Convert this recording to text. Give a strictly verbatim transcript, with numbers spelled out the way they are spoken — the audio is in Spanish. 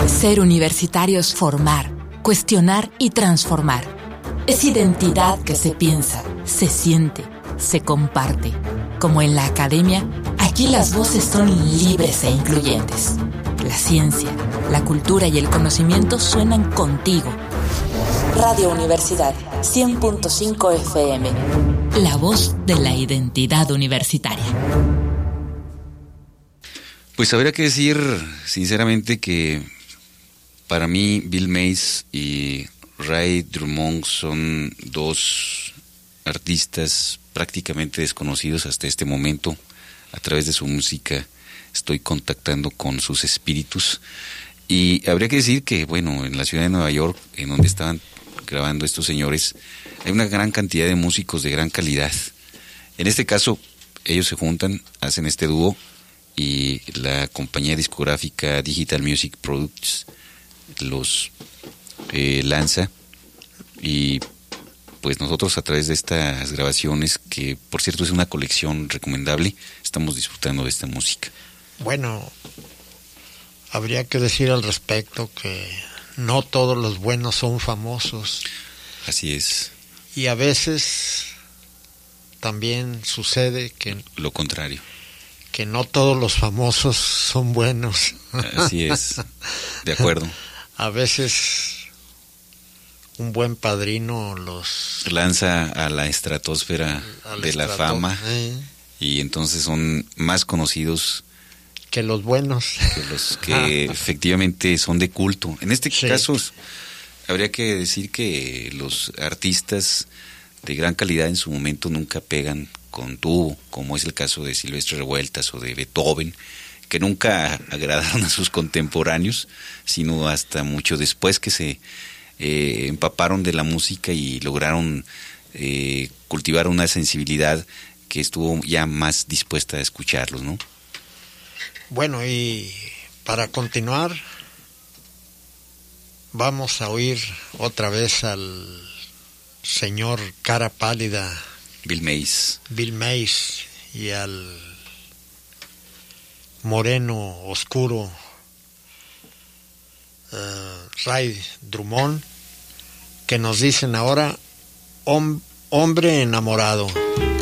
Ser universitario es formar, cuestionar y transformar. Es identidad que se piensa, se siente, se comparte. Como en la academia, aquí las voces son libres e incluyentes. La ciencia, la cultura y el conocimiento suenan contigo. Radio Universidad, cien punto cinco F M. La voz de la identidad universitaria. Pues habría que decir, sinceramente, que para mí Bill Mays y Ray Drummond son dos artistas prácticamente desconocidos hasta este momento. A través de su música estoy contactando con sus espíritus. Y habría que decir que, bueno, en la ciudad de Nueva York, en donde estaban grabando estos señores, hay una gran cantidad de músicos de gran calidad. En este caso, ellos se juntan, hacen este dúo, y la compañía discográfica Digital Music Products los eh, lanza, y pues nosotros a través de estas grabaciones, que por cierto es una colección recomendable, estamos disfrutando de esta música. Bueno, habría que decir al respecto que no todos los buenos son famosos. Así es. Y a veces también sucede que lo contrario, que no todos los famosos son buenos. Así es, de acuerdo. A veces un buen padrino los lanza a la estratosfera de la fama, eh. y entonces son más conocidos que los buenos, que los que efectivamente son de culto. En este sí. caso habría que decir que los artistas de gran calidad en su momento nunca pegan con tubo, como es el caso de Silvestre Revueltas o de Beethoven, que nunca agradaron a sus contemporáneos, sino hasta mucho después que se eh, empaparon de la música y lograron eh, cultivar una sensibilidad que estuvo ya más dispuesta a escucharlos, ¿no? Bueno, y para continuar, vamos a oír otra vez al señor cara pálida Bill Mays. Bill Mays y al moreno oscuro uh, Ray Drummond, que nos dicen ahora hom- hombre enamorado.